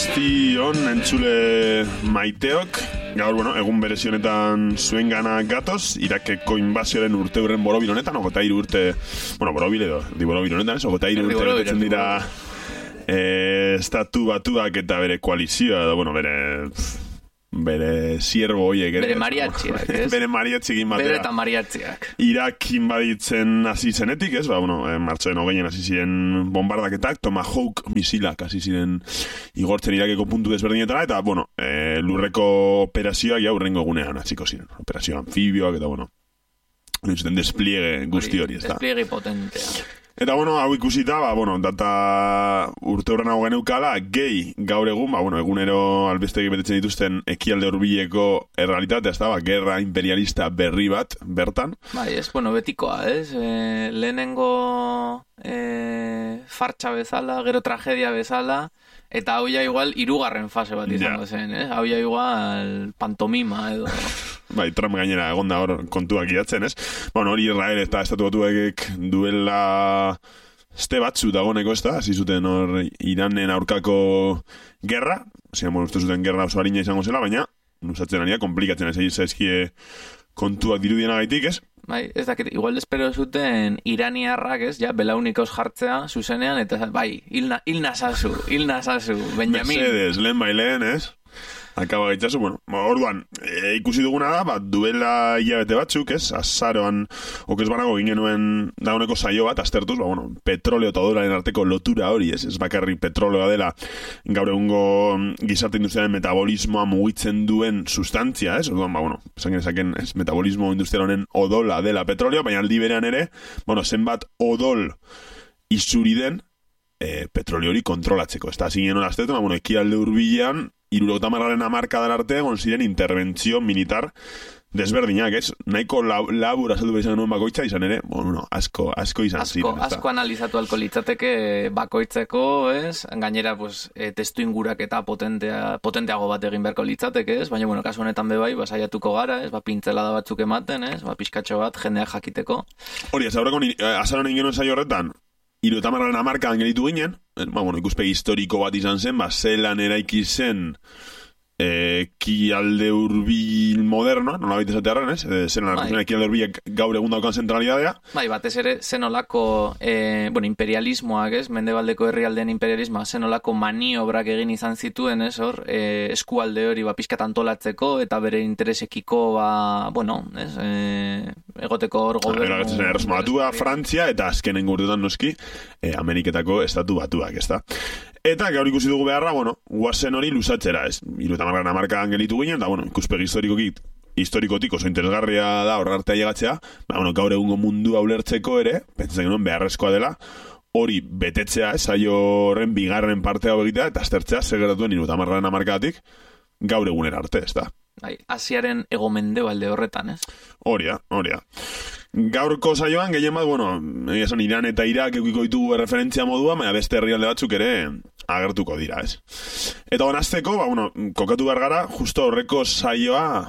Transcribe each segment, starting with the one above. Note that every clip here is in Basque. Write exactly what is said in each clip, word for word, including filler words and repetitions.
Guztion entzule maiteok, gaur, bueno, egun berezi honetan zuen gana gatoz, Irakeko inbazioaren urte hurren borobil honetan, ogota hiru urte, bueno, borobil edo, di borobil honetan, ez, ogota hiru urte betetzen dira eh, estatu batuak eta bere koalizioa, edo, bueno, bere... bere siervo hoiek ere. Bere mariatxiak, ez? Bere mariatxekin batera. Bere eta mariatxiak. Irak inbaditzen hasi zenetik, ez? Ba, bueno, eh, martxoen hogeien hasi ziren bombardaketak, Tomahawk misilak hasi ziren igortzen Irakeko puntu desberdinetara, eta, bueno, eh, lurreko operazioak ja hurrengo egunean hasiko ziren. Operazio anfibioak, eta, bueno, nintzuten despliegue guzti hori, ez da? Despliegue potentea. Eta, bueno, hau ikusita, ba, bueno, data urte horren hau geneukala, gehi gaur egun, ba, bueno, egunero albestegi betetzen dituzten ekialde hurbileko errealitatea, ez da, ba, gerra imperialista berri bat, bertan. Bai, ez, bueno, betikoa, ez? E, lehenengo e, fartxa bezala, gero tragedia bezala, eta hau ja igual hirugarren fase bat izango zen, ez? Hau ja igual pantomima edo... Bai, Trump gainera egonda hor kontuak idatzen, ez? Bueno, hori Israel eta estatu batuek duela este batzu dagoneko, ez da? Hasi zuten hor Iranen aurkako gerra, hasi bueno, uste zuten gerra oso harina izango zela, baina nusatzen aria, komplikatzen ez zaizkie kontuak dirudienagaitik, ez? Bai, ez dakit, igual espero zuten iraniarrak, ez, ja, belaunikos jartzea, zuzenean, eta bai, hilna, hilna zazu, hilna zazu, Benjamin. Mercedes, lehen bai lehen, ez? Akaba gaitzazu, bueno, orduan, e, ikusi duguna da, bat, duela hilabete batzuk, ez, azaroan, okez banago ginenuen dauneko saio bat, aztertuz, ba, bueno, petroleo eta dolaren arteko lotura hori, ez, ez bakarri petroleoa dela, gaur egungo gizarte industrialen metabolismoa mugitzen duen sustantzia, ez, orduan, ba, bueno, esan genezaken, ez, metabolismo industrial honen odola dela petroleo, baina aldi berean ere, bueno, zenbat odol izuri den, e, petroleo hori kontrolatzeko, ez da, zinen hori aztertu, ba, bueno, ekialde hurbilean, irurogota marraren amarkadan arte egon ziren interventzio militar desberdinak, ez? Nahiko labur azaldu behar izan genuen bakoitza, izan ere, bueno, no, asko, asko izan asko, ziren. Asko analizatu alko litzateke bakoitzeko, ez? Gainera, pues, e, testu ingurak eta potentea, potenteago bat egin beharko litzateke, ez? Baina, bueno, kasu honetan bebai, basaiatuko gara, ez? Ba, pintzelada batzuk ematen, ez? Ba, pizkatxo bat, jendeak jakiteko. Hori, ez aurreko azaroan ingenuen saio horretan, hiru eta hamarren hamarkadan gelitu ginen, ba, bueno, ikuspegi historiko bat izan zen, ba, zelan eraiki zen e, kialde hurbil modernoa, nola baita esatearen, ez? E, zelan arrazen kialde hurbilek gaur egun daukan zentralidadea. Bai, batez ere, zenolako, e, bueno, imperialismoak, ez? Mendebaldeko herrialdeen imperialismoa, zenolako maniobrak egin izan zituen, ez? Hor, e, eskualde hori, ba, pixkat antolatzeko, eta bere interesekiko, ba, bueno, ez? E, egoteko hor gobernu... Eta erresma batua, Frantzia, eta azkenen urtetan noski, e, Ameriketako estatu batuak, ez da? Eta gaur ikusi dugu beharra, bueno, guazen hori luzatzera, ez? Iru eta margarren hamarkadan gelitu ginen, eta, bueno, ikuspegi historikotik, historikotik oso interesgarria da horra artea llegatzea, ba, bueno, gaur egungo mundua ulertzeko ere, pentsatzen genuen beharrezkoa dela, hori betetzea, ez? Saio horren bigarren partea egitea, eta aztertzea segeratuen iru eta margarren hamarkadatik gaur egunera arte, ez da? Bai, Asiaren egomendebalde horretan, ez? Horia, horia. Gaurko saioan, gehien bat, bueno, esan Iran eta Irak eukiko ditugu referentzia modua, baina beste herrialde batzuk ere agertuko dira, ez? Eta honazteko, ba, bueno, kokatu behar gara, justo horreko saioa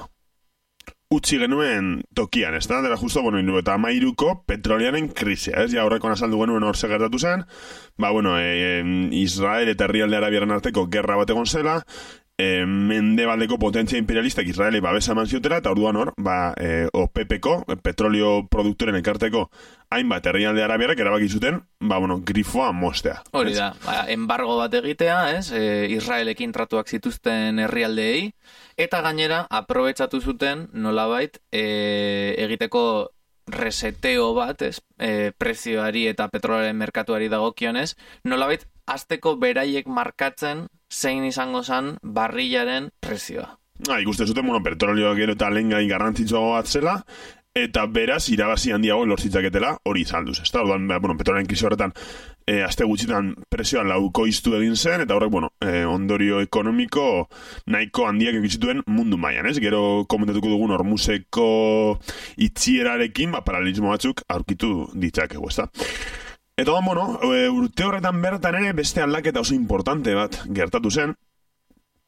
utzi genuen tokian, ez da? Dela justo, bueno, eta amairuko petrolearen krisia, ez? Ja horreko nazaldu genuen hor segertatu zen, ba, bueno, e, Israel eta herrialde arabiaren arteko gerra bat egon zela, E, mendebaldeko potentzia imperialistak Israeli babesa eman ziotela, eta orduan hor, ba, e, O P P ko, petrolio produktoren elkarteko hainbat herrialde arabiarrak erabaki zuten, ba, bueno, grifoa mostea. Hori da, ba, embargo bat egitea, ez, e, Israelekin tratuak zituzten herrialdeei, eta gainera, aprobetsatu zuten, nolabait, e, egiteko reseteo bat, ez, e, prezioari eta petrolaren merkatuari dagokionez, nolabait, azteko beraiek markatzen zein izango zen barrilaren prezioa. Ah, ikuste zuten, bueno, petrolioa gero eta lehengai garrantzitsuago bat zela, eta beraz, irabazi handiago lortzitzaketela hori izalduz. Ez da, orduan, bueno, petrolaren krisi horretan, e, azte gutxitan prezioa laukoiztu egin zen, eta horrek, bueno, e, ondorio ekonomiko nahiko handiak egizituen mundu mailan, ez? Gero komentatuko dugun hormuzeko itxierarekin, ba, paralelismo batzuk aurkitu ditzakegu, ez da? Eta, bueno, urte horretan bertan ere beste aldaketa oso importante bat gertatu zen.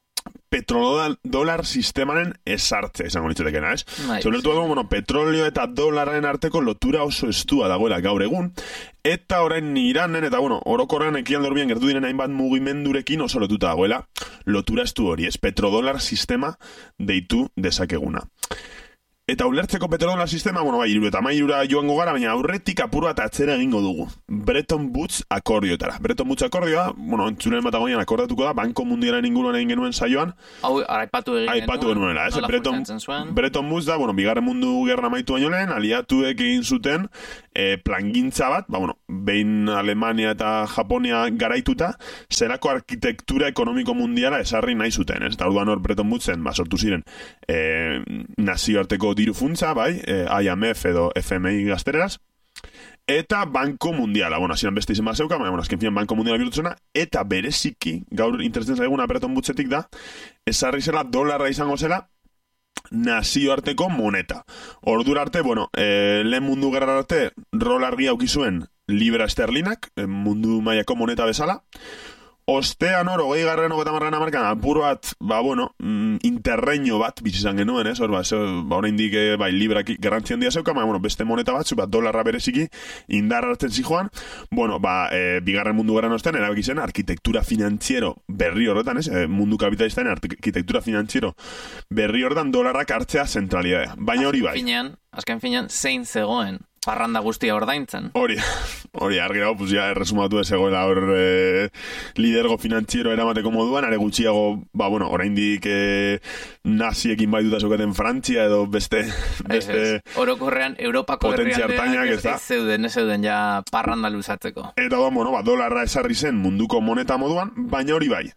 petrodolar sistemaren esartzea izango litzatekena, ez? Bai. Zolertu dugu, bueno, petrolio eta dolararen arteko lotura oso estua dagoela gaur egun, eta orain Iranen, eta bueno, orokorrean ekialde hurbian gertu diren hainbat mugimendurekin oso lotuta dagoela lotura estu hori, ez? Petrodolar sistema deitu dezakeguna. Eta ulertzeko petrodolar sistema, bueno, bai, iru eta mairura joango gara, baina aurretik apur bat atzera egingo dugu. Bretton Woods akordioetara. Bretton Woods akordioa, bueno, entzuren Patagonian akordatuko da, Banko Mundialaren inguruan egin genuen saioan. Hau, aipatu egin genuen. Aipatu genuela, ez? Bretton, Bretton Woods da, bueno, bigarren mundu gerra amaitu baino lehen, aliatuek egin zuten eh, plangintza bat, ba, bueno, behin Alemania eta Japonia garaituta, zelako arkitektura ekonomiko mundiala esarri nahi zuten, ez? Eta orduan hor Bretton Woodsen, ba, sortu ziren eh, nazioarteko diru funtza, bai, eh, I M F edo F M I gaztereraz, eta Banko Mundiala, bueno, hasieran beste izen bat zeuka, baina, bueno, azken finan Banko Mundiala bihurtu zena, eta bereziki, gaur interesten zaiguna Bretton Woodsetik da, esarri zela dolarra izango zela, nazioarteko moneta. Ordura arte, bueno, eh, lehen mundu gerra arte, rol argi aukizuen libra esterlinak, eh, mundu mailako moneta bezala, ostean hor, hogei garren hogeta marren amarkan, apur bat, ba, bueno, mm, interreño bat, bizizan genuen, ez? Hor, ba, ze, ba, hori indik, bai, librak garrantzien dia zeuka, ba, bueno, beste moneta batzu, ba, dolarra bereziki, indarra hartzen zijoan, bueno, ba, e, bigarren mundu gerran ostean, erabakizen, arkitektura finantziero berri horretan, ez? E, mundu kapitalistaren arkitektura finantziero berri horretan dolarrak hartzea zentralidadea. Baina hori bai. Finean, azken finean, zein zegoen parranda guztia ordaintzen. Hori, hori, argi dago, pues ya erresumatu ezegoela hor eh, lidergo finantziero eramateko moduan, are gutxiago, ba, bueno, oraindik eh, naziekin baituta zeukaten Frantzia edo beste... beste orokorrean, Europako herrialdeak ez zeuden, ez zeuden ja parranda luzatzeko. Eta da, bueno, ba, dolarra esarri zen munduko moneta moduan, baina hori bai.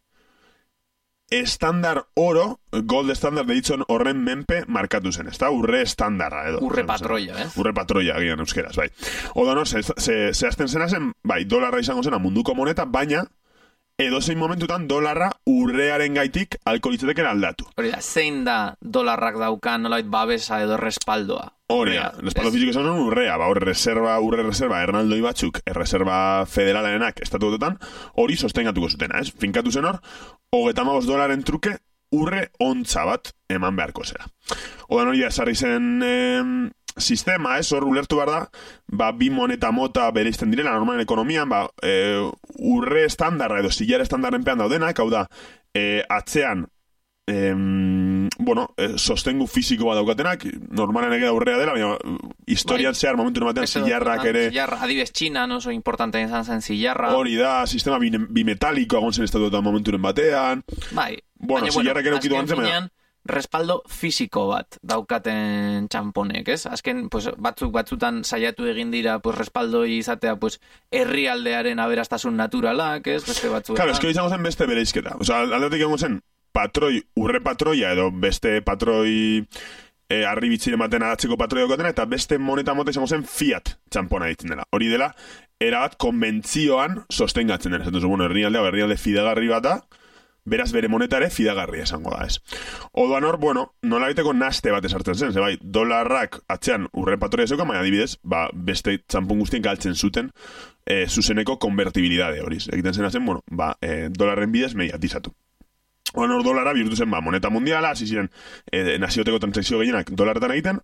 Estandar oro, gold standard deitzen horren menpe markatu zen, ez da? Urre estandarra, edo. Urre patroia, ez? Urre patroia, agian euskeraz, bai. Oda no, zehazten zena zen, bai, dolarra izango zena munduko moneta, baina edozein momentutan dolarra urrearen gaitik alkoholitzeteken aldatu. Hori da, zein da dolarrak daukan nolait babesa edo respaldoa? Hori da, respaldo fiziko esan urrea, ba, hori reserva, urre reserva, ernaldoi batzuk, reserva federalarenak estatuetan, hori sostengatuko zutena, ez? Finkatu zen hor, hogeta magos dolaren truke, urre ontza bat eman beharko zera. Odan hori da, esarri zen eh, sistema, ez, hor ulertu behar da, ba, bi moneta mota bereizten direla, normalen ekonomian, ba, eh, urre estandarra edo zillar estandarren pean daudenak, hau da, eh, atzean, Eh, bueno, eh, sostengu fisiko bat daukatenak, normalen egeda urrea dela, baina historian bai. Zehar momentu ematen zillarrak ere... Zillarra, adibes Txina, no, oso importante izan zen zillarra. Hori da, sistema bimetalikoa agon zen estatuetan momenturen batean. Bai. Bueno, zillarrak ere ukitu gantzen, baina... respaldo fisiko bat daukaten txamponek, ez? Azken, pues, batzuk batzutan saiatu egin dira, pues, respaldo izatea, pues, herrialdearen aberastasun naturalak, ez? Beste batzuetan. Claro, esko izango zen beste bereizketa. O sea, aldatik egon zen, patroi, urre patroia edo beste patroi e, arribitziren baten aratzeko patroia okatena, eta beste moneta mota izango zen fiat txampona ditzen dela. Hori dela, erabat konbentzioan sostengatzen dena. Zentu, bueno, herrialdea, herrialde fidagarri bata, beraz bere monetare fidagarria esango da, ez. Oduan hor, bueno, nola biteko naste bat esartzen zen, ze bai, dolarrak atzean urre patroia zeuka, baina adibidez, ba, beste txampon guztien galtzen zuten e, zuzeneko konvertibilidade hori. Egiten zena zen, bueno, ba, e, dolarren bidez mediatizatu. Oan hor dolara bihurtu zen, ba, moneta mundiala, hasi ziren e, nazioteko transakzio gehienak dolarretan egiten,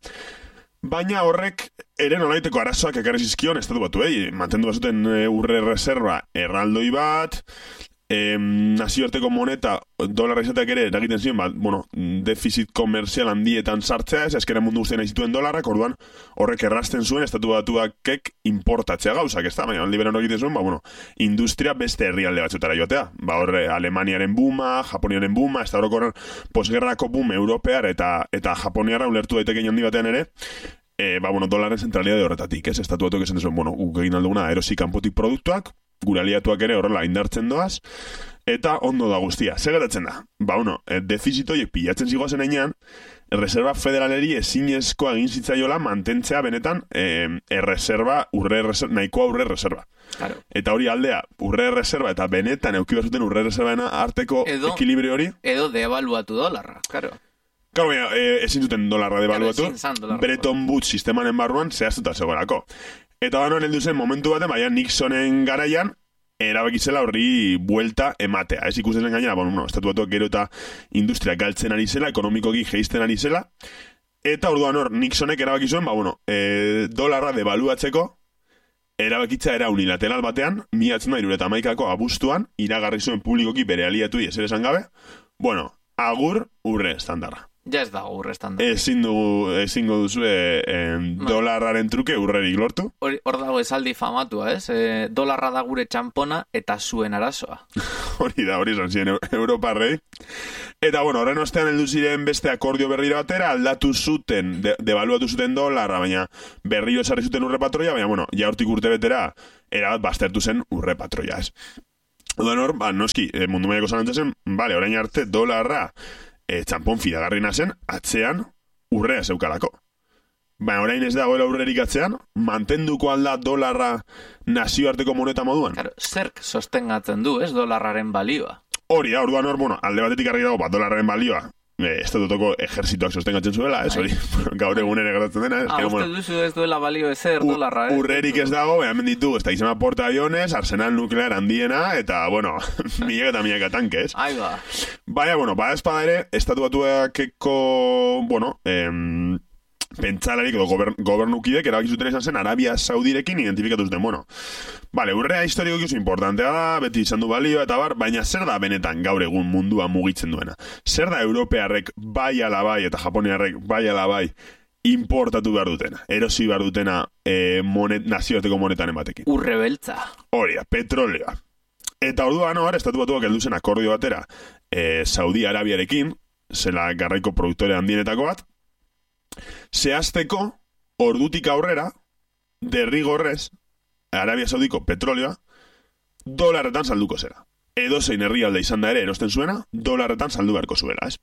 baina horrek ere nolaiteko arazoak ekarri zizkion estatu batu, eh? Mantendu bazuten e, urre reserva erraldoi bat, e, nazioarteko moneta dolarra izateak ere eragiten ziren, ba, bueno, defizit komerzial handietan sartzea, ez azkera mundu guztien zituen dolarrak, orduan horrek errasten zuen estatu batuakek importatzea gauzak, ez da, baina liberen egiten zuen, ba, bueno, industria beste herrialde batzutara joatea, ba, horre Alemaniaren buma, Japoniaren buma, ez da horrekoran posgerrako boom europear eta eta Japoniara ulertu daiteken handi batean ere, e, ba, bueno, dolaren zentralidade horretatik, ez, estatu batuak esan zuen, bueno, guk egin alduguna erosi kanpotik produktuak, gure aliatuak ere horrela indartzen doaz, eta ondo da guztia. Zer geratzen da? Ba, bueno, defizitoiek pilatzen zigoazen einean, Reserva Federaleri ezinezkoa egin zitzaiola mantentzea benetan e, erreserba, urre reserva, nahikoa urre reserva. Claro. Eta hori aldea, urre reserva eta benetan eukiba zuten urre reservaena arteko edo, ekilibrio hori. Edo devaluatu dolarra, claro. Claro, baina, e, ezin duten dolarra devaluatu, claro, Bretton Woods sistemanen barruan zehaztuta zegoelako. Eta banoen heldu zen momentu baten, baina Nixonen garaian, erabakizela horri buelta ematea. Ez ikusten zen gainera, bueno, estatu batuak gero eta industria galtzen ari zela, ekonomikoki jeisten ari zela, eta orduan hor, Nixonek erabakizuen, ba, bueno, e, dolarra debaluatzeko, erabakitza era unilateral batean, miatzen da irureta maikako abuztuan, iragarri zuen publikoki bere aliatu ezer esan gabe, bueno, agur urre estandarra. Ja ez dago urre estandar. Ezin dugu, ezingo duzu e, e, dolarraren truke urrerik lortu. Hor dago esaldi famatua, ez? E, dolarra da gure txampona eta zuen arazoa. Hori da, hori zan ziren Europarrei. Eta, bueno, horren ostean heldu ziren beste akordio berriro batera, aldatu zuten, de, devaluatu zuten dolarra, baina berriro esarri zuten urre patroia, baina, bueno, ja hortik urte betera, erabat baztertu zen urre patroia, ez. Odan hor, ba, noski, e, mundu mailako zalantzen, bale, orain arte dolarra E, txampon fidagarrina zen, atzean urrea zeukalako. Baina orain ez dagoela urrerik atzean, mantenduko alda dolarra nazioarteko moneta moduan. Claro, zerk sostengatzen du, ez, dolarraren balioa? Hori da, orduan hor, bueno, alde batetik argi dago, bat dolarraren balioa, e, estatutoko ejerzituak sostengatzen zuela, ez, hori, gaur egun ere gertatzen dena. Ah, uste bueno, duzu ez duela balio ezer dolarra, eh? Urrerik ez dago, behan menditu, ez da izan porta aviones, arsenal nuklear handiena, eta, bueno, milaka eta milaka tankez. Aiba. Baina, bueno, bada espada ere, estatu batuakeko, bueno, em, pentsalarik edo gober, gobernukidek erabakizuten izan zen Arabia Saudirekin identifikatu zuten, bueno. Vale, urrea historiko oso importantea da, beti izan du balio eta bar, baina zer da benetan gaur egun mundua mugitzen duena? Zer da europearrek bai ala bai eta japoniarrek bai ala bai importatu behar dutena? Erosi behar dutena eh, monet, nazioarteko monetaren batekin? Urre beltza. Hori, petrolea. Eta orduan hor, estatu batuak heldu zen akordio batera eh, Saudi Arabiarekin, zela garraiko produktore handienetako bat, zehazteko ordutik aurrera derrigorrez Arabia Saudiko petrolioa dolarretan salduko zera. Edo zein herrialde izan da ere erosten zuena, dolarretan saldu beharko zuela, ez?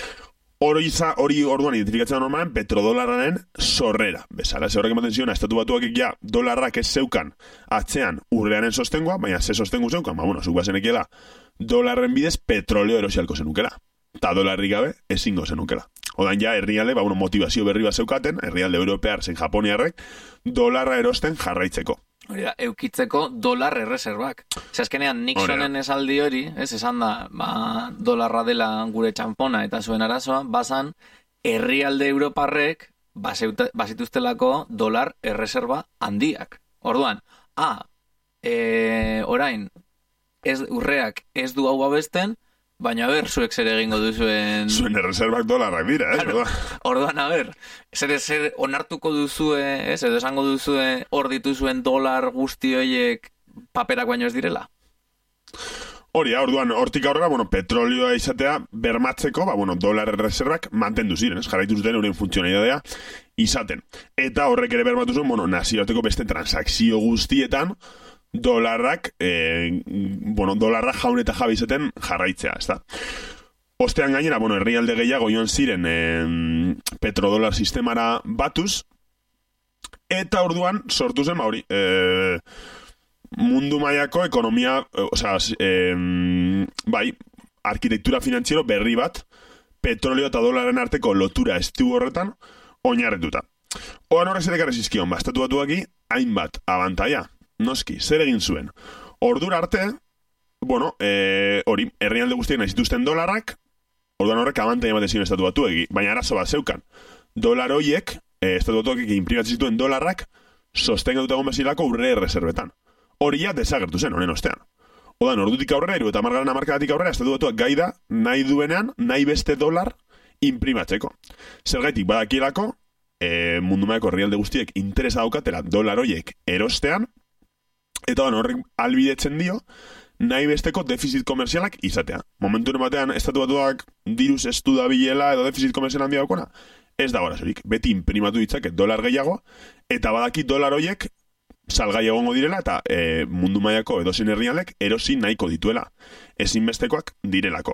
Hori hori orduan identifikatzen normalen petrodolarraren sorrera. Bezala, ze horrek ematen ziona, estatu batuak ja dolarrak ez zeukan atzean urrearen sostengoa, baina ze sostengu zeukan, ba, bueno, zuk bazenekiela dolarren bidez petroleo erosialko zenukela. Ta dolarrik gabe ezingo zenukela. Odan ja herrialde, ba, bueno, motivazio berri bat zeukaten, herrialde europear zein japoniarrek, dolarra erosten jarraitzeko. Hori da, eukitzeko dolar erreserbak. Ze azkenean Nixonen esaldi hori, ez, esan da, ba, dolarra dela gure txampona eta zuen arazoa, bazan, herrialde europarrek bazituztelako dolar erreserba handiak. Orduan, ah, e, orain, ez, urreak ez du hau abesten, baina, a ber, zuek zer egingo duzuen... Zuen erreserbak dolarrak dira, eh? Claro. Orduan, a ber, zer, zer onartuko duzue, ez, edo esango duzue hor dituzuen dolar guzti horiek paperak baino ez direla? Hori, orduan, hortik aurrera, bueno, petrolioa izatea bermatzeko, ba, bueno, dolar erreserbak mantendu ziren, ez, jarraitu zuten euren funtzionalidadea izaten. Eta horrek ere bermatu zuen, bueno, nazioarteko beste transakzio guztietan, dolarrak, eh, bueno, dolarra jaun eta jabe izaten jarraitzea, ez da. Ostean gainera, bueno, herrialde gehiago joan ziren eh, petrodolar sistemara batuz, eta orduan sortu zen, ba hori, eh, mundu mailako ekonomia, eh, osea, eh, bai, arkitektura finantziero berri bat, petrolio eta dolaren arteko lotura estu horretan, oinarretuta. Oan horrez ere karezizkion, ba, estatu batuaki, hainbat abantaia. Noski, zer egin zuen? Ordura arte, bueno, e, hori, herrialde guztiak nahi zituzten dolarrak, orduan horrek abantaia ematen ziren estatu batuek, baina arazo bat zeukan. Dolar horiek, e, estatu batuek imprimatzen zituen dolarrak, sostengatuta egon bezilako urre erreserbetan. Hori ja desagertu zen, honen ostean. Odan, ordutik aurrera, iru eta margarren amarkadatik aurrera, estatu batuak gai da, nahi duenean, nahi beste dolar imprimatzeko. Zergaitik badakielako, e, mundu mailako herrialde guztiek interesa daukatela dolar horiek erostean, eta horrek albidetzen dio, nahi besteko defizit komerzialak izatea. Momenturen batean, estatu batuak diruz estu da bilela edo defizit komerzial handia daukona, ez da gorazorik. Beti imprimatu ditzaket dolar gehiago, eta badaki dolar horiek salgai egongo direla, eta e, mundu mailako edozein herrialek erosi nahiko dituela. Ezinbestekoak direlako.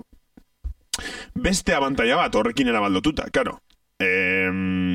Beste abantaia bat horrekin erabaldotuta, karo. E,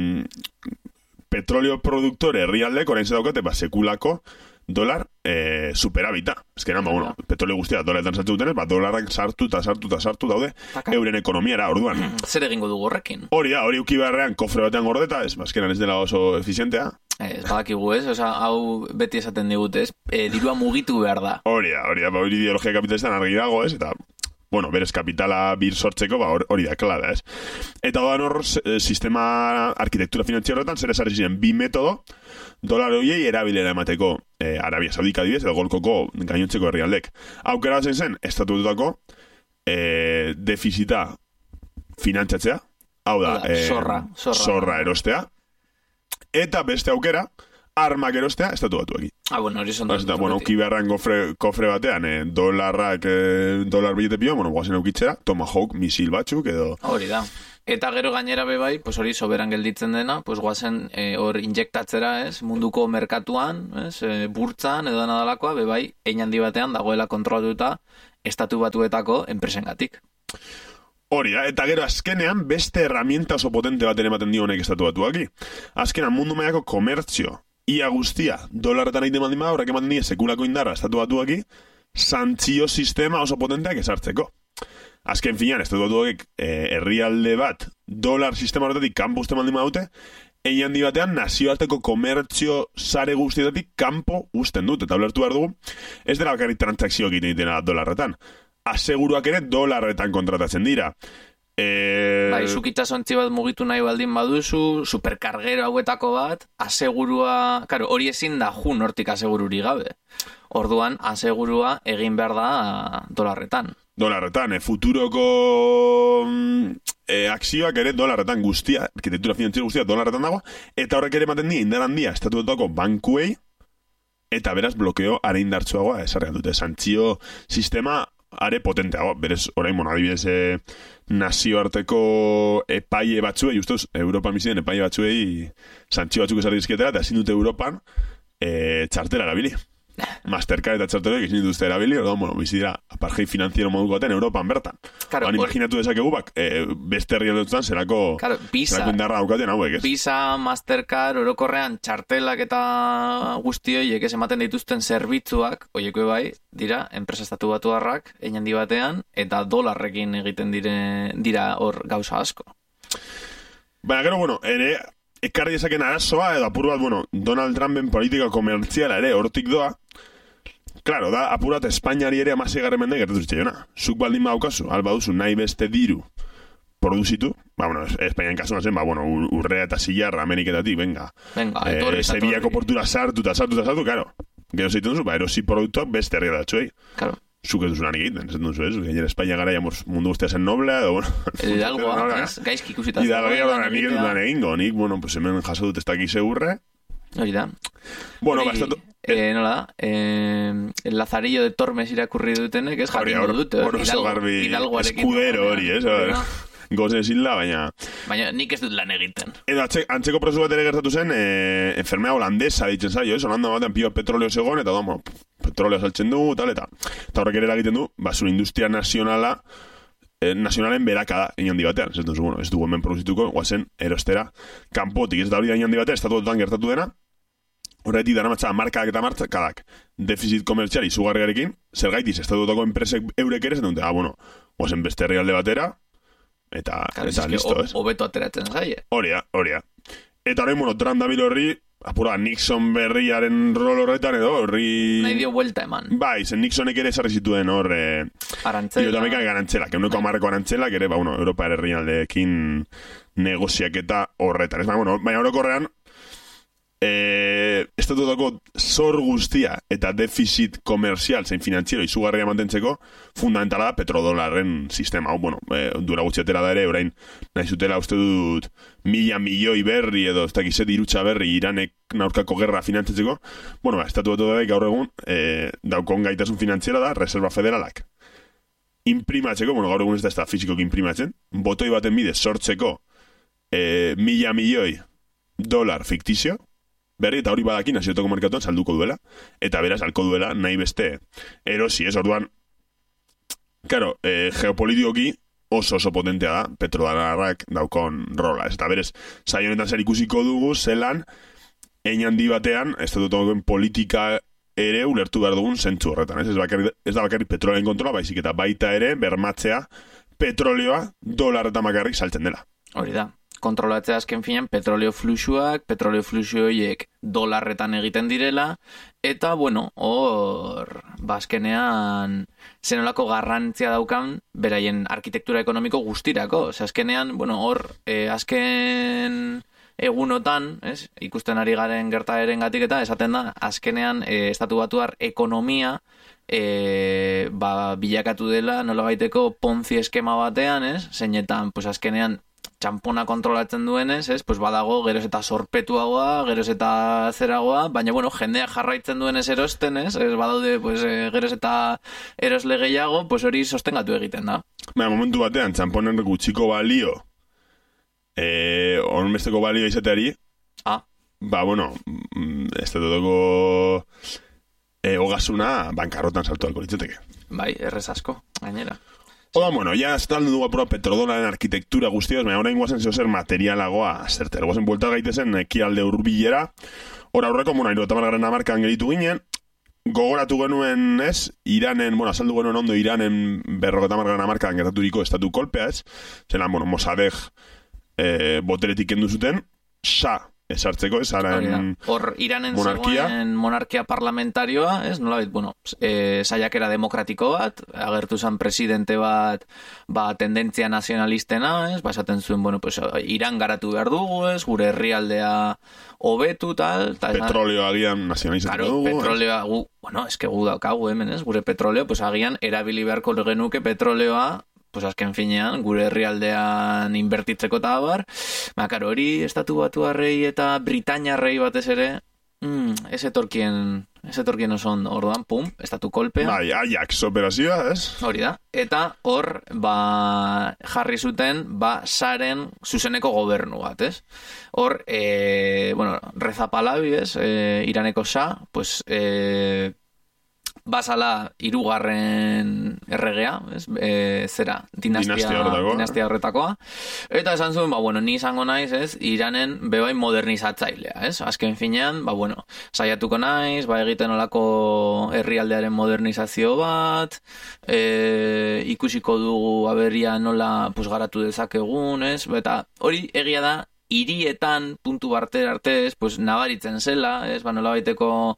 petrolio produktore herrialdek orain zedaukate, ba, sekulako dolar eh, superabita. Ez que, ba, bueno, petrolio guztia dolaretan sartu dutenez, ba, dolarrak sartu eta sartu eta sartu daude Taka. Euren ekonomiara, orduan. Zer egingo dugu horrekin? Hori da, hori uki beharrean kofre batean gordeta, ez, bazkenan ez dela oso efizientea, Ez badakigu ez, oza, hau beti esaten digute ez, e, dirua mugitu behar da. Hori da, hori da, ba, hori ideologia kapitalistan argi dago ez, eta, bueno, berez kapitala bir sortzeko, ba, hori da, klara ez. Eta doan hor, sistema arkitektura finantzia horretan, zer esarri ziren, bi metodo, dolar horiei erabilera emateko eh, Arabia Saudika adibidez, edo golkoko gainontzeko herrialdek. Aukera zen zen, estatututako eh, defizita finantzatzea, hau da, Hola, eh, zorra, zorra. zorra erostea, eta beste aukera, armak erostea estatu batuekin. Ah, bueno, hori son Eta, bueno, uki beharran kofre, kofre batean, eh, dolarrak, eh, dolar bilete pio, bueno, guazen eukitzera, Tomahawk misil batzuk, edo... Hori da. Eta gero gainera bebai, pues hori soberan gelditzen dena, pues guazen eh, hor injektatzera, ez, munduko merkatuan, ez, e, burtzan edo nadalakoa, bebai, hein handi batean dagoela kontrolatuta estatu batuetako enpresengatik. Hori da, eta gero azkenean beste herramienta oso potente baten ematen dio honek estatu batuaki. Azkenean mundu mailako komertzio, ia guztia, dolarretan egiten baldin bada, horrek ematen die sekulako indarra estatu batuaki, santzio sistema oso potenteak esartzeko. Azken finean, estatu batuak eh, herrialde bat, dolar sistema horretatik kanpo uste baldin badute, egin handi batean nazioarteko komertzio sare guztietatik kanpo usten dut, eta ulertu behar dugu, ez dela bakarrik transakzio egiten ditena dolarretan. Aseguruak ere dolarretan kontratatzen dira. E... Bai, zuk itxasontzi bat mugitu nahi baldin baduzu, superkargero hauetako bat, asegurua, karo, hori ezin da jun hortik asegururi gabe. Orduan, asegurua egin behar da dolarretan. Dolarretan, e, futuroko e, akzioak ere dolarretan guztia, arkitektura finanziera guztia dolarretan dago, eta horrek ere ematen dira indar handia estatuetako bankuei, eta beraz blokeo are indartsuagoa esarrean dute. Santzio sistema are potenteago, berez orain, bueno, adibidez e, nazioarteko epaile batzuei, ustez, Europa misiden epaile batzuei santzio batzuk esarri dizkietera, eta ezin dute Europan e, txartela erabili. Mastercard eta txarteroek ezin dituzte erabili, orduan, bueno, bizidira apartheid finanziero moduko baten Europan bertan. Claro, Ban, imaginatu dezakegu bak, e, beste herrialdeetan zerako, claro, Visa, zerako indarra daukaten hauek, ez? Visa, Mastercard, orokorrean txartelak eta guzti horiek ez ematen dituzten zerbitzuak, horiek bai, dira, enpresa estatu batuarrak, egin handi batean, eta dolarrekin egiten dire, dira hor gauza asko. Baina, gero, bueno, ere, ekarri dezaken arazoa, edo apur bat, bueno, Donald Trumpen politika komertziala ere hortik doa, claro, da, apur bat Espainiari ere amasegarren mende gertatu zitzaiona. Zuk baldin baukazu, alba duzu nahi beste diru produzitu, ba, bueno, Espainian kasuna zen, ba, bueno, urrea eta zilarra Ameriketatik, venga, venga, eh, etorri, Sevillako portura sartu eta sartu eta sartu, claro, gero zeiten duzu, ba, erosi produktuak beste herria datzuei. Claro. Zuk ez duzu lan egiten, ez duzu ez, gainera Espainia gara jamuz mundu guztia zen noblea, edo, bueno... Hidalgoa, ez? Gaizki ikusita. Hidalgoa, nik ez dut lan egingo, nik, bueno, pues hemen jaso dut ez dakiz segurre. Hori da. Bueno, Hori, bastatu... Eh, nola da, eh, el Lazarillo de Tormes irakurri dutenek, ez jakingo dute. Hori oso garbi, eskudero hori, ez? Gozen zilla, baina... Baina nik ez dut lan egiten. Edo, atxe, antzeko prozesu bat ere gertatu zen, eh, enfermea holandesa ditzen zaio, ez? Holanda batean pio petroleo zegoen, eta da, bueno, petroleo saltzen du, tal, eta... Eta horrek ere egiten du, ba, zure industria nazionala, eh, nazionalen berakada, inhandi batean. Ez duzu, bueno, ez dugu hemen produzituko, guazen, erostera, kanpotik, ez da hori da inhandi batean, estatuetan gertatu dena, horretik dara matza, markak eta markadak, defizit komertziali izugarriarekin, zer gaitiz, estatuetako enpresek eurek ere, zen dute, ah, bueno, guazen beste herrialde batera, eta, claro, eta es listo, que ez? Hobeto ateratzen zaie. Horia, horia. Eta horrein, bueno, Trump dabil horri, apura, Nixon berriaren rol horretan edo, horri... Nahi dio vuelta eman. Bai, zen Nixonek ere esarri zituen hor... Eh, Arantzela. Iotameka garantzela, que uneko amarreko arantzela, que ere, ba, bueno, Europa herrialdeekin negoziaketa horretan. Ez, ba, bueno, baina orokorrean, eh, estatutako zor guztia eta defizit komerzial zein finantziero izugarria mantentzeko fundamentala da petrodolarren sistema. Hau, bueno, eh, dura gutxiatera da ere, orain nahi zutela uste dut mila milioi berri edo ez dakize dirutza berri Iranek naurkako gerra finantzatzeko. Bueno, ba, estatuatu da gaur egun eh, daukon gaitasun finantziera da Reserva Federalak imprimatzeko, bueno, gaur egun ez da ez da fizikoki imprimatzen, botoi baten bidez sortzeko eh, mila milioi dolar fiktizio, berri eta hori badakin nazioetako merkatuan salduko duela, eta beraz salko duela nahi beste erosi, ez orduan, karo, eh, geopolitikoki oso oso potentea da, petrodolarrak daukon rola, ez eta berez, saio honetan zer ikusiko dugu, zelan, hein handi batean, ez da duten politika ere ulertu behar dugun zentzu horretan, ez, ez, bakarri, ez da bakarrik petrolean kontrola, baizik eta baita ere bermatzea petroleoa dolarretan bakarrik saltzen dela. Hori da. kontrolatzea azken finean petroleo fluxuak, petroleo fluxu horiek dolarretan egiten direla, eta, bueno, hor, bazkenean, zenolako garrantzia daukan, beraien arkitektura ekonomiko guztirako. Ose, azkenean, bueno, hor, eh, azken egunotan, ez, ikusten ari garen gertaeren gatik eta esaten da, azkenean, eh, estatu batuar ekonomia, e, ba, bilakatu dela nolabaiteko ponzi eskema batean, ez? Zeinetan, pues azkenean txampona kontrolatzen duenez, ez? Pues badago geroz eta sorpetuagoa, geroz eta zeragoa, baina bueno, jendea jarraitzen duenez erosten, ez? Ez badaude, pues, e, geroz eta erosle gehiago, pues hori sostengatu egiten da. Baina, momentu batean, txamponen gutxiko balio, eh, honbesteko balio izateari, ah. ba, bueno, ez da dutoko E, ogasuna bankarrotan saltu alko litzateke. Bai, errez asko, gainera. Oda, bueno, ya estaldu dugu apura petrodolaren arkitektura guztioz, baina orain guazen zeo zer materialagoa zerter. Guazen buelta gaitezen ekialde urbilera, hor aurreko, bueno, irurotamar garen amarkan geritu ginen, gogoratu genuen, ez, Iranen, bueno, azaldu genuen ondo Iranen berrogetamar garen amarkan gertaturiko estatu kolpea, ez, zelan, bueno, Mossadegh e, boteretik kendu zuten, sa, esartzeko, ez, haren hor Iranen monarkia. zegoen monarkia parlamentarioa, ez, nolabait, bueno, e, saiakera demokratiko bat, agertu zen presidente bat, ba, tendentzia nazionalistena, ez, ba, esaten zuen, bueno, pues, Iran garatu behar dugu, ez, gure herrialdea hobetu, tal, tal. Petroleo agian nazionalizatu claro, dugu. Petroleoa, gu, bueno, eske gu daukagu hemen, ez, gure petroleo, pues, agian erabili beharko genuke petroleoa, pues azken finean, gure herrialdean inbertitzeko eta abar, ba, karo, hori estatu batuarrei eta britainiarrei batez ere, mm, ez etorkien, ez etorkien oso ondo, orduan, pum, estatu kolpea. Bai, Ajax operazioa, ez? Hori da, eta hor, ba, jarri zuten, ba, saren zuzeneko gobernu bat, ez? Hor, e, bueno, Reza Pahlavi, ez, e, Iraneko sa, pues, e, basala hirugarren erregea, ez? E, zera, dinastia, dinastia, horretakoa. dinastia horretakoa. Eta esan zuen, ba, bueno, ni izango naiz, ez, Iranen bebai modernizatzailea, ez? Azken finean, ba, bueno, saiatuko naiz, ba, egiten olako herrialdearen modernizazio bat, e, ikusiko dugu aberria nola, pues, garatu dezakegun, ez? Eta hori egia da, hirietan puntu arte artez, pues, nabaritzen zela, ez, ba, nola baiteko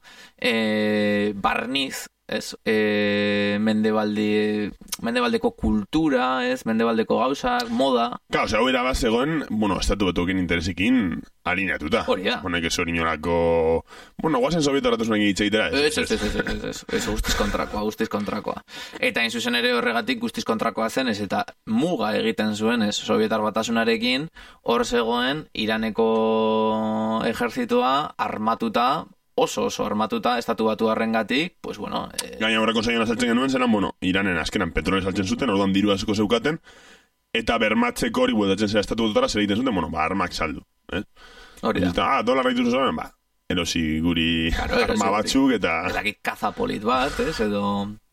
e, barniz, ez, e, mendebalde, mendebaldeko kultura, ez, mendebaldeko gauzak, moda. Claro, osea, hau erabaz zegoen, bueno, estatu batuekin interesekin alineatuta. Hori da. Bueno, que hori inolako... Bueno, guazen sovieto ratasunak egitzeitera. Ez, ez, ez, ez, ez, ez, ez, guztiz kontrakoa, guztiz kontrakoa. Eta in zuzen ere horregatik guztiz kontrakoa zen, ez, eta muga egiten zuen, ez, sovietar batasunarekin, hor zegoen Iraneko ejertzitua armatuta, oso oso armatuta estatu batu arrengatik, pues bueno... Eh... Gaina horreko zaino saltzen genuen zenan, bueno, Iranen azkenan petrole saltzen zuten, orduan diru asko zeukaten, eta bermatzeko hori bueltatzen zera estatu batutara zer egiten zuten, bueno, ba, armak saldu. Eh? Hori da. Eta, ah, dolar raitu zuen, ba, erosi guri claro, arma erosi, batzuk, eta... Eta kaza polit bat, ez, edo...